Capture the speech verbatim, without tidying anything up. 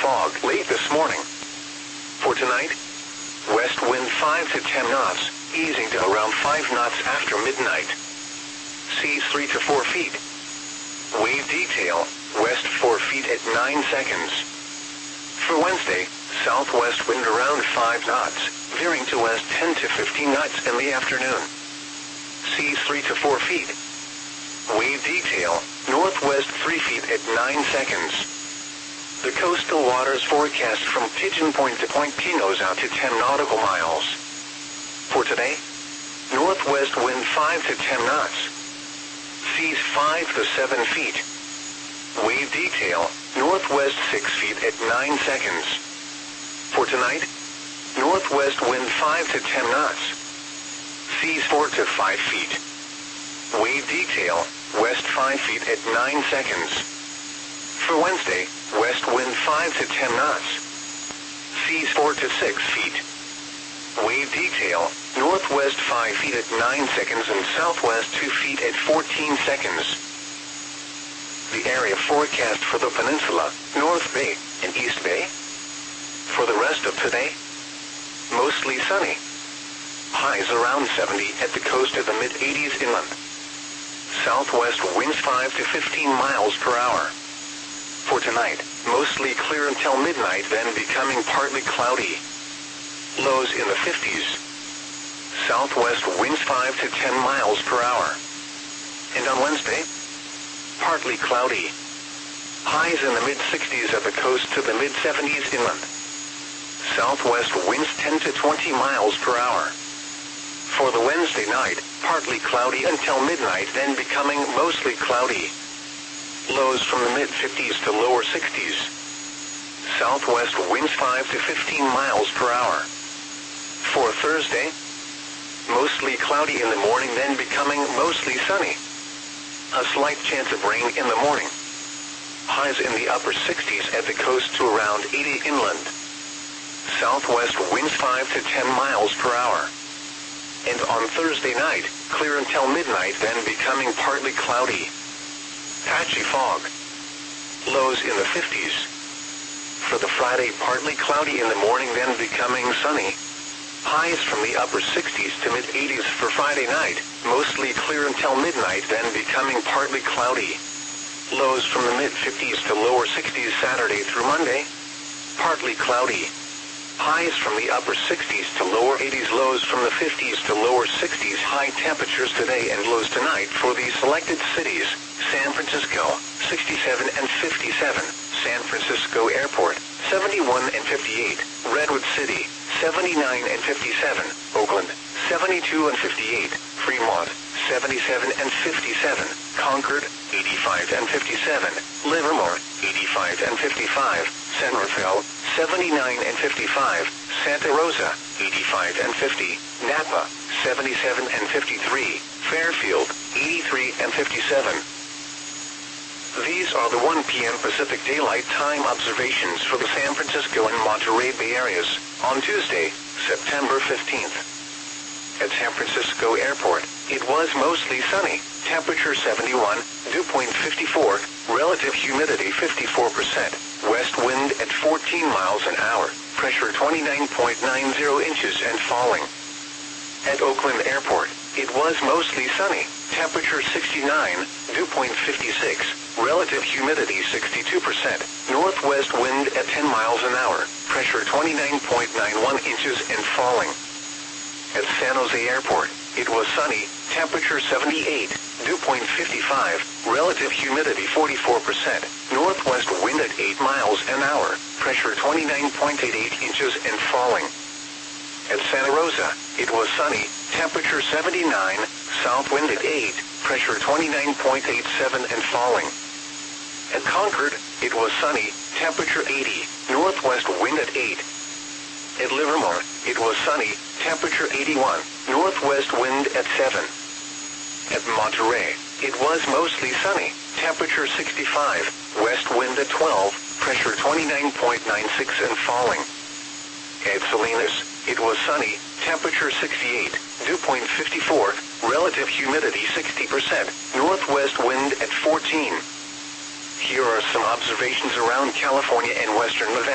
fog late this morning. For tonight, west wind five to ten knots, easing to around five knots after midnight. Seas three to four feet. Wave detail, west four feet at nine seconds. For Wednesday, southwest wind around five knots, veering to west ten to fifteen knots in the afternoon. Seas three to four feet. Wave detail, northwest three feet at nine seconds. The coastal waters forecast from Pigeon Point to Point Pinos out to ten nautical miles. For today, northwest wind five to ten knots. Seas five to seven feet. Wave detail, northwest six feet at nine seconds. For tonight, northwest wind five to ten knots. Seas four to five feet. Wave detail, west five feet at nine seconds. For Wednesday, west wind five to ten knots. Seas four to six feet. Wave detail, northwest five feet at nine seconds and southwest two feet at fourteen seconds. The area forecast for the peninsula, North Bay, and East Bay. For the rest of today, mostly sunny. Highs around seventy at the coast of the mid-eighties inland. Southwest winds five to fifteen miles per hour. For tonight, mostly clear until midnight, then becoming partly cloudy. Lows in the fifties. Southwest winds five to ten miles per hour. And on Wednesday, partly cloudy. Highs in the mid-sixties at the coast to the mid-seventies inland. Southwest winds ten to twenty miles per hour. For the Wednesday night, partly cloudy until midnight, then becoming mostly cloudy. Lows from the mid-fifties to lower sixties. Southwest winds five to fifteen miles per hour. For Thursday, mostly cloudy in the morning, then becoming mostly sunny. A slight chance of rain in the morning. Highs in the upper sixties at the coast to around eighty inland. Southwest winds five to ten miles per hour. And on Thursday night, clear until midnight, then becoming partly cloudy. Patchy fog. Lows in the fifties. For the Friday, partly cloudy in the morning, then becoming sunny. Highs from the upper sixties to mid-eighties for Friday night, mostly clear until midnight, then becoming partly cloudy. Lows from the mid-fifties to lower sixties Saturday through Monday, partly cloudy. Highs from the upper sixties to lower eighties, lows from the fifties to lower sixties. High temperatures today and lows tonight for the selected cities: San Francisco, sixty-seven and fifty-seven, San Francisco Airport, seventy-one and fifty-eight, Redwood City, seventy-nine and fifty-seven, Oakland, seventy-two and fifty-eight, Fremont, seventy-seven and fifty-seven, Concord, eighty-five and fifty-seven, Livermore, eighty-five and fifty-five, San Rafael, seventy-nine and fifty-five, Santa Rosa, eighty-five and fifty, Napa, seventy-seven and fifty-three, Fairfield, eighty-three and fifty-seven. These are the one p m Pacific Daylight Time observations for the San Francisco and Monterey Bay areas on Tuesday, September fifteenth. At San Francisco Airport, it was mostly sunny, temperature seventy-one, dew point fifty-four, relative humidity fifty-four percent, west wind at fourteen miles an hour, pressure twenty-nine point nine zero inches and falling. At Oakland Airport, it was mostly sunny, temperature sixty-nine, dew point fifty-six, relative humidity sixty-two percent, northwest wind at ten miles an hour, pressure twenty-nine point nine one inches and falling. At San Jose Airport, it was sunny, temperature seventy-eight, dew point fifty-five, relative humidity forty-four percent, northwest wind at eight miles an hour, pressure twenty-nine point eight eight inches and falling. At Santa Rosa, it was sunny, temperature seventy-nine, south wind at eight, pressure twenty-nine point eight seven and falling. At Concord, it was sunny, temperature eighty, northwest wind at eight. At Livermore, it was sunny, temperature eighty-one, northwest wind at seven. At Monterey, it was mostly sunny, temperature sixty-five, west wind at twelve, pressure twenty-nine point nine six and falling. At Salinas, it was sunny, temperature sixty-eight, dew point fifty-four, relative humidity sixty percent, northwest wind at fourteen. Here are some observations around California and western Nevada.